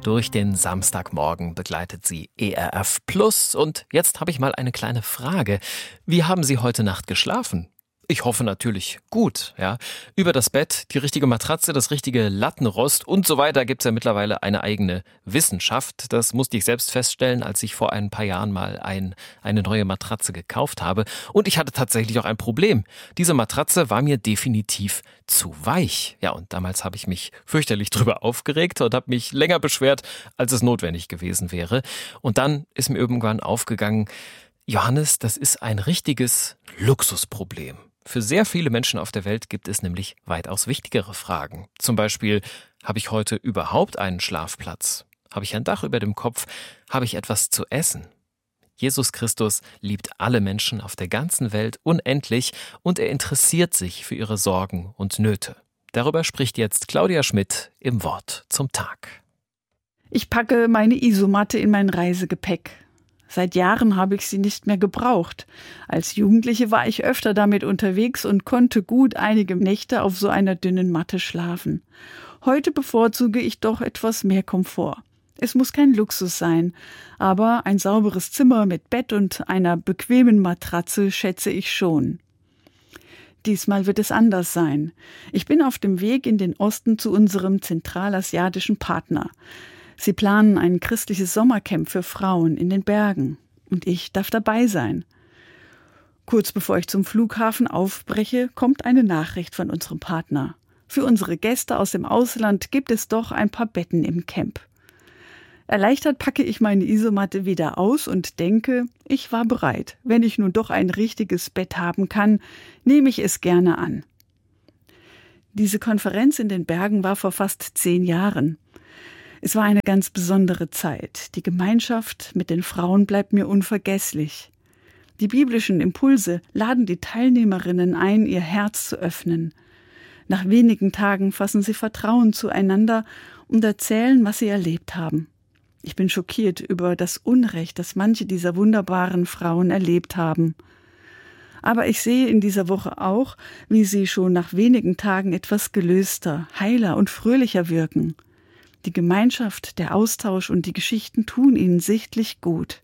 Durch den Samstagmorgen begleitet Sie ERF Plus. Und jetzt habe ich mal eine kleine Frage. Wie haben Sie heute Nacht geschlafen? Ich hoffe natürlich gut, ja. Über das Bett, die richtige Matratze, das richtige Lattenrost und so weiter gibt's ja mittlerweile eine eigene Wissenschaft. Das musste ich selbst feststellen, als ich vor ein paar Jahren mal eine neue Matratze gekauft habe. Und ich hatte tatsächlich auch ein Problem. Diese Matratze war mir definitiv zu weich. Ja, und damals habe ich mich fürchterlich drüber aufgeregt und habe mich länger beschwert, als es notwendig gewesen wäre. Und dann ist mir irgendwann aufgegangen, Johannes, das ist ein richtiges Luxusproblem. Für sehr viele Menschen auf der Welt gibt es nämlich weitaus wichtigere Fragen. Zum Beispiel, habe ich heute überhaupt einen Schlafplatz? Habe ich ein Dach über dem Kopf? Habe ich etwas zu essen? Jesus Christus liebt alle Menschen auf der ganzen Welt unendlich und er interessiert sich für ihre Sorgen und Nöte. Darüber spricht jetzt Claudia Schmidt im Wort zum Tag. Ich packe meine Isomatte in mein Reisegepäck. Seit Jahren habe ich sie nicht mehr gebraucht. Als Jugendliche war ich öfter damit unterwegs und konnte gut einige Nächte auf so einer dünnen Matte schlafen. Heute bevorzuge ich doch etwas mehr Komfort. Es muss kein Luxus sein, aber ein sauberes Zimmer mit Bett und einer bequemen Matratze schätze ich schon. Diesmal wird es anders sein. Ich bin auf dem Weg in den Osten zu unserem zentralasiatischen Partner. Sie planen ein christliches Sommercamp für Frauen in den Bergen und ich darf dabei sein. Kurz bevor ich zum Flughafen aufbreche, kommt eine Nachricht von unserem Partner. Für unsere Gäste aus dem Ausland gibt es doch ein paar Betten im Camp. Erleichtert packe ich meine Isomatte wieder aus und denke, ich war bereit. Wenn ich nun doch ein richtiges Bett haben kann, nehme ich es gerne an. Diese Konferenz in den Bergen war vor fast 10 Jahren. Es war eine ganz besondere Zeit. Die Gemeinschaft mit den Frauen bleibt mir unvergesslich. Die biblischen Impulse laden die Teilnehmerinnen ein, ihr Herz zu öffnen. Nach wenigen Tagen fassen sie Vertrauen zueinander und erzählen, was sie erlebt haben. Ich bin schockiert über das Unrecht, das manche dieser wunderbaren Frauen erlebt haben. Aber ich sehe in dieser Woche auch, wie sie schon nach wenigen Tagen etwas gelöster, heiler und fröhlicher wirken. Die Gemeinschaft, der Austausch und die Geschichten tun ihnen sichtlich gut.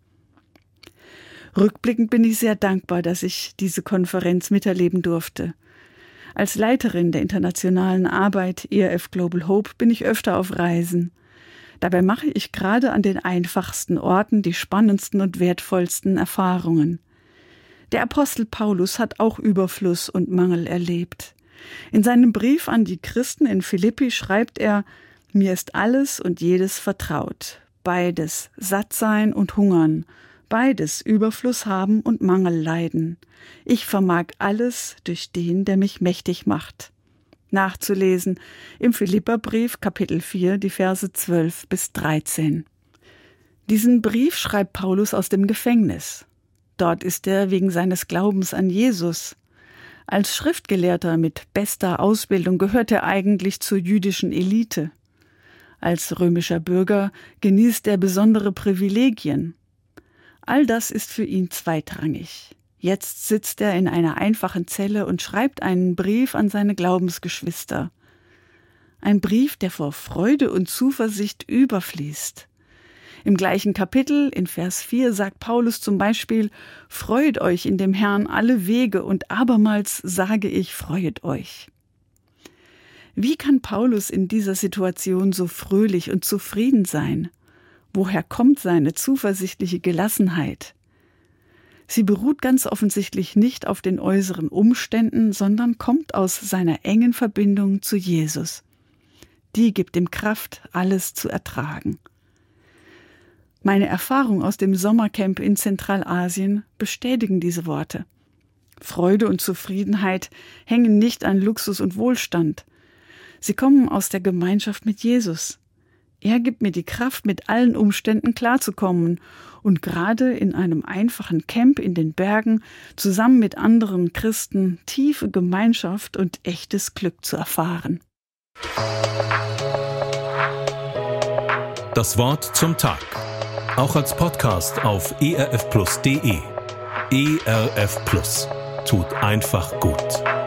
Rückblickend bin ich sehr dankbar, dass ich diese Konferenz miterleben durfte. Als Leiterin der internationalen Arbeit ERF Global Hope bin ich öfter auf Reisen. Dabei mache ich gerade an den einfachsten Orten die spannendsten und wertvollsten Erfahrungen. Der Apostel Paulus hat auch Überfluss und Mangel erlebt. In seinem Brief an die Christen in Philippi schreibt er: Mir ist alles und jedes vertraut, beides Sattsein und Hungern, beides Überfluss haben und Mangel leiden. Ich vermag alles durch den, der mich mächtig macht. Nachzulesen im Philipperbrief, Kapitel 4, die Verse 12 bis 13. Diesen Brief schreibt Paulus aus dem Gefängnis. Dort ist er wegen seines Glaubens an Jesus. Als Schriftgelehrter mit bester Ausbildung gehört er eigentlich zur jüdischen Elite. Als römischer Bürger genießt er besondere Privilegien. All das ist für ihn zweitrangig. Jetzt sitzt er in einer einfachen Zelle und schreibt einen Brief an seine Glaubensgeschwister. Ein Brief, der vor Freude und Zuversicht überfließt. Im gleichen Kapitel, in Vers 4, sagt Paulus zum Beispiel: Freut euch in dem Herrn alle Wege und abermals sage ich, freuet euch. Wie kann Paulus in dieser Situation so fröhlich und zufrieden sein? Woher kommt seine zuversichtliche Gelassenheit? Sie beruht ganz offensichtlich nicht auf den äußeren Umständen, sondern kommt aus seiner engen Verbindung zu Jesus. Die gibt ihm Kraft, alles zu ertragen. Meine Erfahrungen aus dem Sommercamp in Zentralasien bestätigen diese Worte. Freude und Zufriedenheit hängen nicht an Luxus und Wohlstand. Sie kommen aus der Gemeinschaft mit Jesus. Er gibt mir die Kraft, mit allen Umständen klarzukommen und gerade in einem einfachen Camp in den Bergen zusammen mit anderen Christen tiefe Gemeinschaft und echtes Glück zu erfahren. Das Wort zum Tag. Auch als Podcast auf erfplus.de. ERF Plus. Tut einfach gut.